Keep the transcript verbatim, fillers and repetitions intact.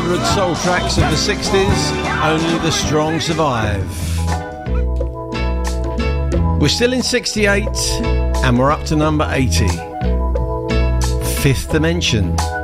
hundred soul tracks of the sixties, only the strong survive. We're still in sixty-eight, and we're up to number eighty. Fifth Dimension.